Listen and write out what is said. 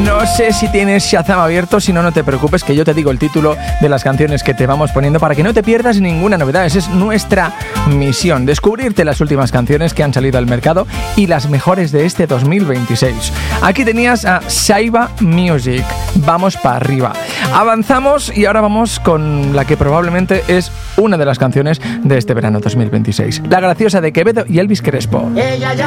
No sé si tienes Shazam abierto, si no, no te preocupes, que yo te digo el título de las canciones que te vamos poniendo para que no te pierdas ninguna novedad. Esa es nuestra misión, descubrirte las últimas canciones que han salido al mercado y las mejores de este 2026. Aquí tenías a Saiba Music, vamos para arriba. Avanzamos y ahora vamos con la que probablemente es una de las canciones de este verano 2026, La Graciosa de Quevedo y Elvis Crespo.